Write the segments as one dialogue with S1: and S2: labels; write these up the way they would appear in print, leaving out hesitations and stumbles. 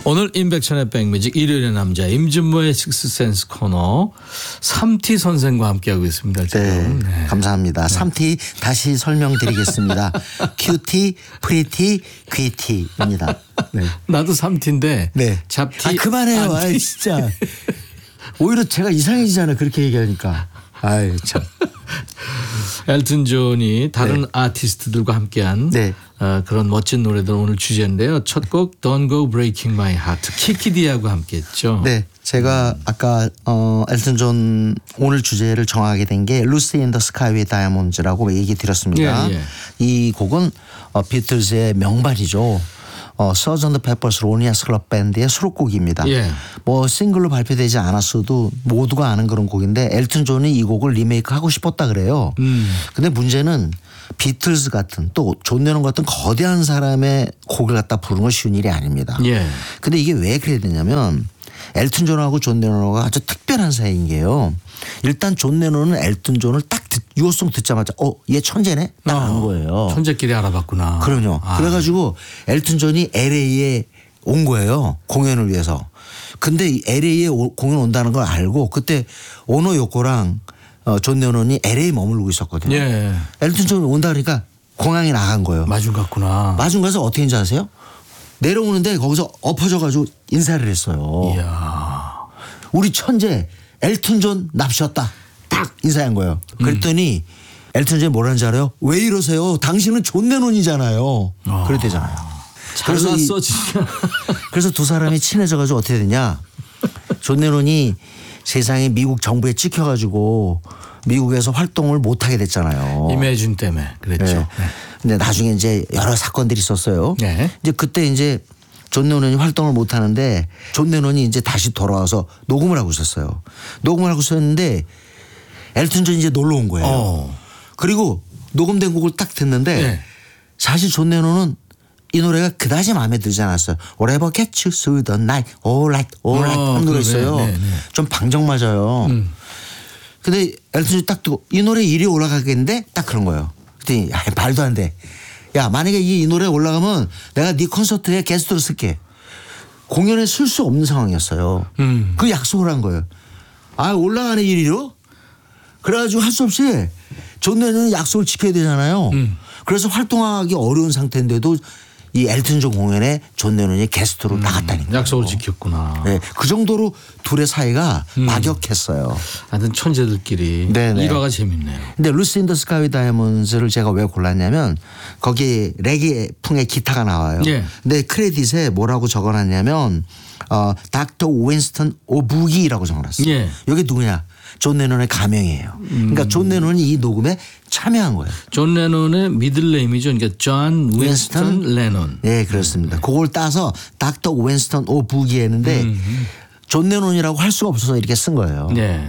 S1: 오늘 임백천의 백뮤직 일요일의 남자 임진모의 식스센스 코너 3T 선생과 함께하고 있습니다. 지금.
S2: 네, 감사합니다. 3T 다시 설명드리겠습니다. 큐티, 프리티, 귀티입니다. 네.
S1: 나도 3T인데
S2: 네.
S1: 잡티.
S2: 그만해요. 아이 진짜. 오히려 제가 이상해지잖아요. 그렇게 얘기하니까. 아이 참.
S1: 엘튼 존이 다른 아티스트들과 함께한
S2: 네.
S1: 그런 멋진 노래들 오늘 주제인데요. 첫 곡 Don't Go Breaking My Heart 키키디하고 함께했죠.
S2: 네, 제가 아까 엘튼 존 오늘 주제를 정하게 된 게 루시 인 더 스카이 위 다이아몬드라고 얘기 드렸습니다.
S1: 예, 예.
S2: 이 곡은 비틀즈의 명반이죠. 서전드 페퍼스 로니아스 클럽 밴드의 수록곡입니다.
S1: 예.
S2: 뭐 싱글로 발표되지 않았어도 모두가 아는 그런 곡인데 엘튼 존이 이 곡을 리메이크하고 싶었다 그래요. 근데 문제는 비틀즈 같은 또 존 레논 같은 거대한 사람의 곡을 갖다 부르는 건 쉬운 일이 아닙니다.
S1: 예.
S2: 근데 이게 왜 그래야 되냐면 엘튼 존하고 존 레논하고 아주 특별한 사이인 게요. 일단 존 레논은 엘튼 존을 딱 유호송 듣자마자 얘 천재네? 딱 아는 거예요.
S1: 천재끼리 알아봤구나.
S2: 그럼요. 그래가지고 엘튼 존이 LA에 온 거예요. 공연을 위해서. 근데 LA에 공연 온다는 걸 알고 그때 오노 요코랑 존 레논이 LA에 머물고 있었거든요.
S1: 예.
S2: 엘튼 존이 온다 그러니까 공항에 나간 거예요.
S1: 마중 갔구나.
S2: 마중 가서 어떻게 했는지 아세요? 내려오는데 거기서 엎어져가지고 인사를 했어요.
S1: 이야.
S2: 우리 천재 엘튼 존 납셨다. 딱 인사한 거예요. 그랬더니 엘튼 존이 뭐라는지 알아요? 왜 이러세요? 당신은 존 레논이잖아요. 그랬대잖아요.
S1: 잘났어 진짜.
S2: 그래서 두 사람이 친해져가지고 어떻게 되냐. 존 레논이 세상에 미국 정부에 찍혀가지고 미국에서 활동을 못하게 됐잖아요.
S1: 이매준 때문에 그랬죠.
S2: 네.
S1: 네.
S2: 근데 나중에 이제 여러 사건들이 있었어요.
S1: 네.
S2: 이제 그때 이제 존 레논이 활동을 못 하는데 존 레논이 이제 다시 돌아와서 녹음을 하고 있었어요. 녹음을 하고 있었는데 엘튼 존이 이제 놀러 온 거예요. 그리고 녹음된 곡을 딱 듣는데
S1: 네.
S2: 사실 존 레논은 이 노래가 그다지 마음에 들지 않았어요. Whatever gets you through the night, all right, all right 하는 노래 있어요.
S1: 네, 네.
S2: 좀 방정 맞아요. 근데 엘튼 존이 딱 듣고 이 노래 1위 올라가겠는데 딱 그런 거예요. 그랬더니 말도 안 돼. 야 만약에 이 노래 올라가면 내가 네 콘서트에 게스트로 쓸게. 공연에 쓸 수 없는 상황이었어요. 그 약속을 한 거예요. 올라가네 1위로? 그래가지고 할 수 없이 존 레논은 약속을 지켜야 되잖아요. 그래서 활동하기 어려운 상태인데도 이 엘튼 존 공연에 존 레논이 게스트로 나갔다니까.
S1: 약속을 지켰구나.
S2: 네, 그 정도로 둘의 사이가 막역했어요.
S1: 하여튼 천재들끼리
S2: 네네.
S1: 일화가 재밌네요. 근데
S2: 루시 인 더 스카이 다이아몬드를 제가 왜 골랐냐면 거기에 레게풍의 기타가 나와요.
S1: 예.
S2: 근데 크레딧에 뭐라고 적어놨냐면 닥터 윈스턴 오부기라고 적어놨어요.
S1: 예.
S2: 여기 누구냐? 존 레논의 가명이에요. 그러니까 존 레논이 이 녹음에 참여한 거예요.
S1: 존 레논의 미들네임이죠. 그러니까 존 윈스턴 레논.
S2: 네, 그렇습니다. 그걸 따서 닥터 윈스턴 오부기 했는데 존 레논이라고 할 수가 없어서 이렇게 쓴 거예요.
S1: 네.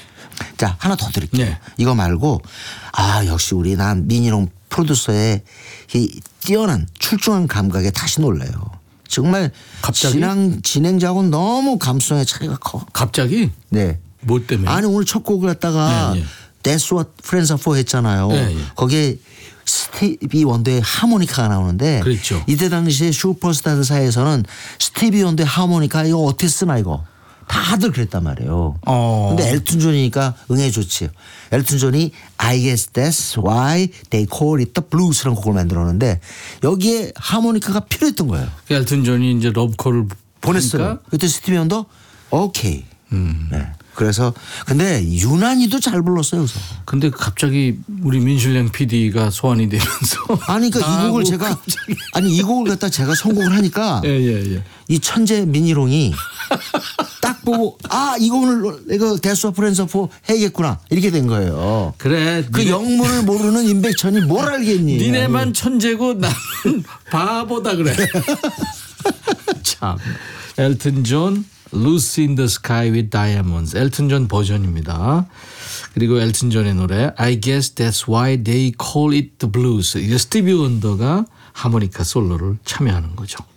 S2: 자, 하나 더 드릴게요.
S1: 네.
S2: 이거 말고 역시 우리 난 민희롱 프로듀서의 이 뛰어난 출중한 감각에 다시 놀래요. 정말
S1: 갑자기?
S2: 진행자하고는 너무 감수성의 차이가 커.
S1: 갑자기?
S2: 네.
S1: 뭐 때문에?
S2: 아니 오늘 첫 곡을 갖다가
S1: 네, 네.
S2: That's What Friends Are For 했잖아요.
S1: 네, 네.
S2: 거기에 스티비 원더의 하모니카가 나오는데
S1: 그렇죠.
S2: 이때 당시에 슈퍼스타들 사이에서는 스티비 원더의 하모니카 이거 어떻게 쓰나 이거 다들 그랬단 말이에요. 근데 엘튼 존이니까 응해 좋지. 엘튼 존이 I guess that's why they call it the blues라는 곡을 만들었는데 여기에 하모니카가 필요했던 거예요.
S1: 엘튼 존이 이제 러브콜을
S2: 보냈어요. 그때 스티비 원더 오케이. 네. 그래서 근데 유난히도 잘 불렀어요. 그래서.
S1: 근데 갑자기 우리 민슐랭 PD가 소환이 되면서
S2: 아니 그러니까 이 곡을 제가
S1: 갑자기.
S2: 이 곡을 갖다 제가 선곡을 하니까
S1: 예.
S2: 이 천재 민희롱이 딱 보고 이 곡을 이거 대수와 프렌서포 해야겠구나 이렇게 된 거예요.
S1: 그래.
S2: 그 영문을 모르는 임백천이 뭘 알겠니?
S1: 니네만 천재고 나는 바보다 그래. 참. 엘튼 존 Lucy in the Sky with Diamonds. 엘튼 존 버전입니다. 그리고 엘튼 존의 노래 I guess that's why they call it the blues. 이게 스티비 원더가 하모니카 솔로를 참여하는 거죠.